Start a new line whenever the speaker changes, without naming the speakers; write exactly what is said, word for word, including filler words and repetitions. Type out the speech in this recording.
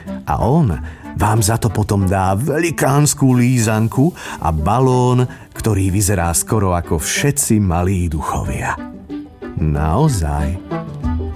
a on vám za to potom dá velikánsku lízanku a balón, ktorý vyzerá skoro ako všetci malí duchovia. Naozaj.